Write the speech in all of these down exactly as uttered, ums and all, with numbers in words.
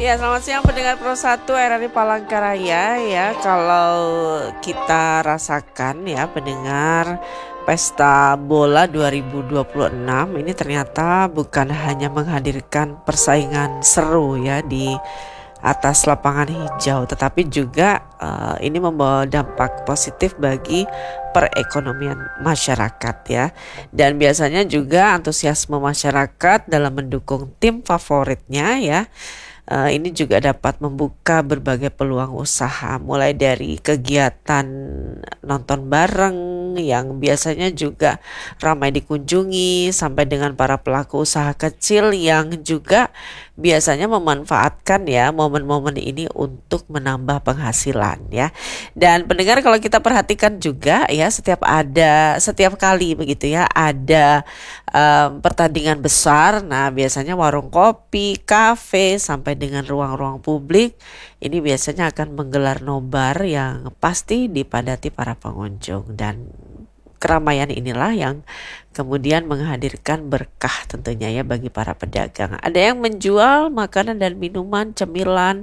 Ya, selamat siang pendengar Pro satu R R I Palangkaraya ya. Kalau kita rasakan ya pendengar, Pesta Bola dua ribu dua puluh enam ini ternyata bukan hanya menghadirkan persaingan seru ya di atas lapangan hijau, tetapi juga uh, ini membawa dampak positif bagi perekonomian masyarakat ya. Dan biasanya juga antusiasme masyarakat dalam mendukung tim favoritnya ya. Uh, ini juga dapat membuka berbagai peluang usaha, mulai dari kegiatan nonton bareng yang biasanya juga ramai dikunjungi, sampai dengan para pelaku usaha kecil yang juga biasanya memanfaatkan ya momen-momen ini untuk menambah penghasilan ya. Dan pendengar, kalau kita perhatikan juga ya, setiap ada setiap kali begitu ya ada um, pertandingan besar, nah biasanya warung kopi, kafe sampai dengan ruang-ruang publik ini biasanya akan menggelar nobar yang pasti dipadati para pengunjung, dan keramaian inilah yang kemudian menghadirkan berkah tentunya ya bagi para pedagang. Ada yang menjual makanan dan minuman, cemilan,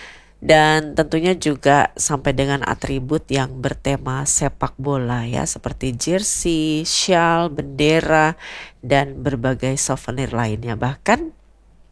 dan tentunya juga sampai dengan atribut yang bertema sepak bola ya, seperti jersey, shawl, bendera, dan berbagai souvenir lainnya. Bahkan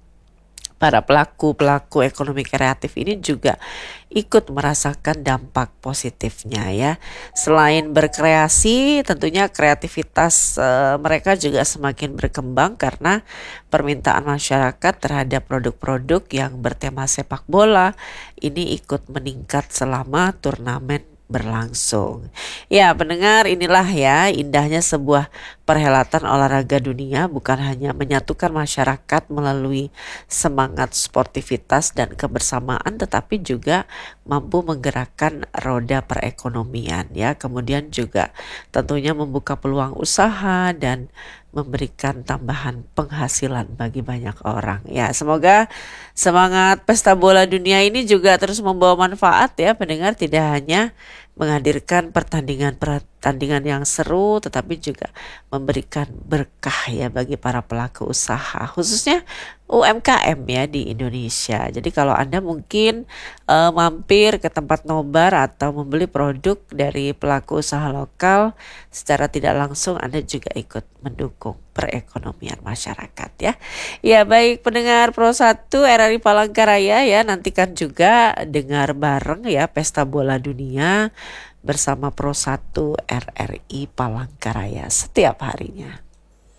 para pelaku-pelaku ekonomi kreatif ini juga ikut merasakan dampak positifnya ya. Selain berkreasi, tentunya kreativitas e, mereka juga semakin berkembang karena permintaan masyarakat terhadap produk-produk yang bertema sepak bola ini ikut meningkat selama turnamen berlangsung. Ya, pendengar, inilah ya indahnya sebuah perhelatan olahraga dunia, bukan hanya menyatukan masyarakat melalui semangat sportivitas dan kebersamaan, tetapi juga mampu menggerakkan roda perekonomian ya. Kemudian juga tentunya membuka peluang usaha dan memberikan tambahan penghasilan bagi banyak orang. Ya, semoga semangat Pesta Bola Dunia ini juga terus membawa manfaat ya pendengar, tidak hanya menghadirkan pertandingan-pertandingan yang seru, tetapi juga memberikan berkah ya bagi para pelaku usaha, khususnya U M K M ya di Indonesia. Jadi kalau Anda mungkin uh, mampir ke tempat nobar atau membeli produk dari pelaku usaha lokal, secara tidak langsung Anda juga ikut mendukung perekonomian masyarakat ya. Ya, baik pendengar Pro satu R R I Palangkaraya ya, nantikan juga dengar bareng ya Pesta Bola Dunia bersama Pro satu R R I Palangkaraya setiap harinya.